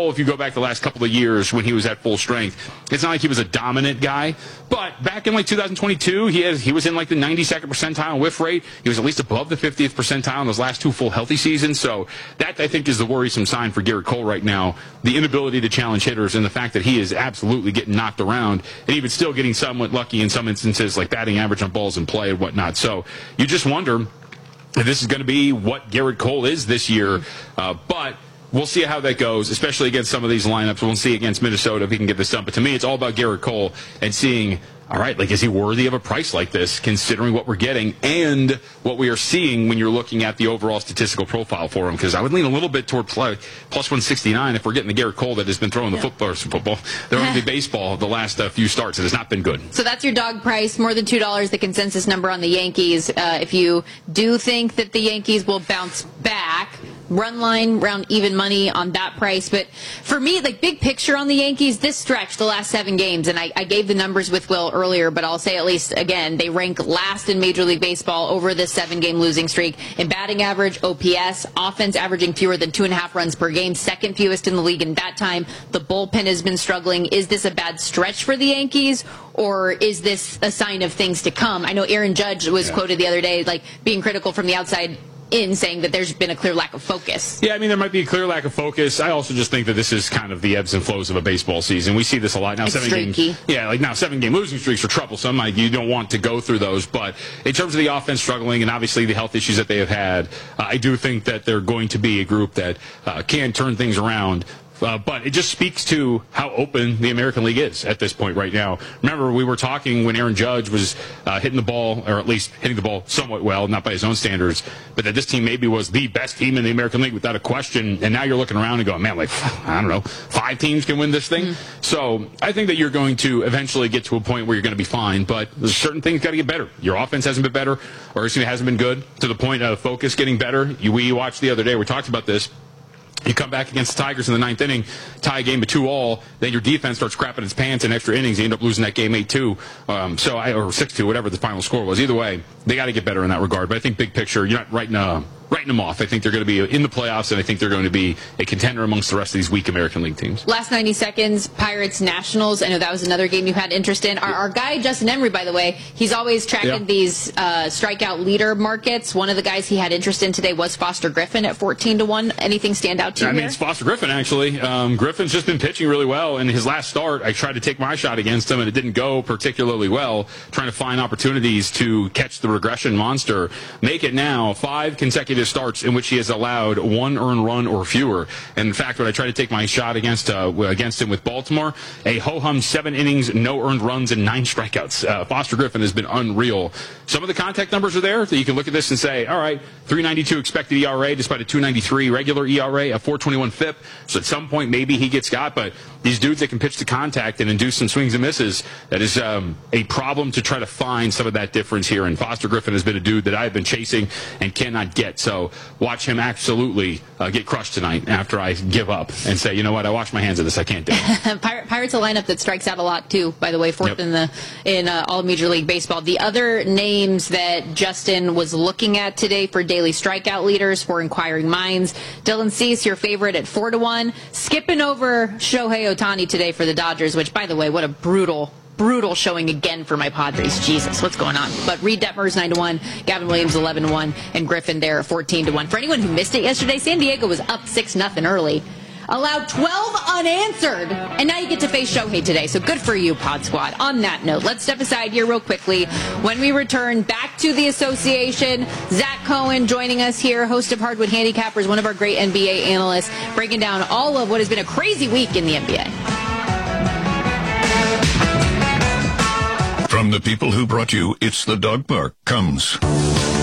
Cole, if you go back the last couple of years when he was at full strength, it's not like he was a dominant guy. But back in like 2022, he was in like the 92nd percentile whiff rate. He was at least above the 50th percentile in those last 2 full healthy seasons. So that, I think, is the worrisome sign for Gerrit Cole right now. The inability to challenge hitters and the fact that he is absolutely getting knocked around and even still getting somewhat lucky in some instances, like batting average on balls in play and whatnot. So you just wonder if this is going to be what Gerrit Cole is this year. But we'll see how that goes, especially against some of these lineups. We'll see against Minnesota if he can get this done. But to me, it's all about Gerrit Cole and seeing, all right, like, is he worthy of a price like this, considering what we're getting and what we are seeing when you're looking at the overall statistical profile for him? Because I would lean a little bit toward plus 169 if we're getting the Gerrit Cole that has been throwing the baseball the last few starts. It has not been good. So that's your dog price, more than $2, the consensus number on the Yankees. If you do think that the Yankees will bounce back, run line around even money on that price. But for me, like, big picture on the Yankees, this stretch, the last 7 games, and I gave the numbers with Will earlier, but I'll say at least again, they rank last in Major League Baseball over this 7-game losing streak in batting average, OPS, offense averaging fewer than 2.5 runs per game, second fewest in the league in that time. The bullpen has been struggling. Is this a bad stretch for the Yankees, or is this a sign of things to come? I know Aaron Judge was quoted the other day, like, being critical from the outside in, saying that there's been a clear lack of focus. Yeah, I mean, there might be a clear lack of focus. I also just think that this is kind of the ebbs and flows of a baseball season. We see this a lot now. It's streaky. Now 7-game losing streaks are troublesome. Like, you don't want to go through those. But in terms of the offense struggling and obviously the health issues that they have had, I do think that they're going to be a group that can turn things around. But it just speaks to how open the American League is at this point right now. Remember, we were talking when Aaron Judge was hitting the ball, or at least hitting the ball somewhat well, not by his own standards, but that this team maybe was the best team in the American League without a question. And now you're looking around and going, man, like, I don't know, 5 teams can win this thing. So I think that you're going to eventually get to a point where you're going to be fine, but there's certain things got to get better. Your offense hasn't been better, or it hasn't been good to the point of focus getting better. We watched the other day, we talked about this. You come back against the Tigers in the 9th inning, tie a game to 2-all, then your defense starts crapping its pants in extra innings. You end up losing that game 8-2, or 6-2, whatever the final score was. Either way, they got to get better in that regard. But I think big picture, you're not writing them off. I think they're going to be in the playoffs, and I think they're going to be a contender amongst the rest of these weak American League teams. Last 90 seconds, Pirates Nationals. I know that was another game you had interest in. Our guy, Justin Emery, by the way, he's always tracking these strikeout leader markets. One of the guys he had interest in today was Foster Griffin at 14-1. Anything stand out to you? I mean, it's Foster Griffin, actually. Griffin's just been pitching really well. In his last start, I tried to take my shot against him, and it didn't go particularly well, trying to find opportunities to catch the regression monster. Make it now 5 consecutive starts in which he has allowed 1 earned run or fewer. And in fact, when I tried to take my shot against him with Baltimore, a ho-hum 7 innings, no earned runs, and 9 strikeouts. Foster Griffin has been unreal. Some of the contact numbers are there, so you can look at this and say, all right, 3.92 expected ERA, despite a 2.93 regular ERA, a 4.21 FIP. So at some point, maybe he gets got, but these dudes that can pitch to contact and induce some swings and misses, that is a problem to try to find some of that difference here. And Foster Griffin has been a dude that I've been chasing and cannot get. So watch him absolutely get crushed tonight after I give up and say, you know what, I wash my hands of this. I can't do it. Pirates a lineup that strikes out a lot too, by the way, fourth in all Major League Baseball. The other names that Justin was looking at today for daily strikeout leaders for inquiring minds: Dylan Cease, your favorite, at 4-1, skipping over Shohei Ohtani today for the Dodgers, which, by the way, what a brutal showing again for my Padres. Jesus, what's going on? But Reed Detmers 9-1, Gavin Williams 11-1, and Griffin there 14-1. For anyone who missed it yesterday, San Diego was up 6-0 early. Allowed 12 unanswered, and now you get to face Shohei today. So good for you, Pod Squad. On that note, let's step aside here real quickly. When we return back to the association, Zach Cohen joining us here, host of Hardwood Handicappers, one of our great NBA analysts, breaking down all of what has been a crazy week in the NBA. From the people who brought you It's the Dog Park comes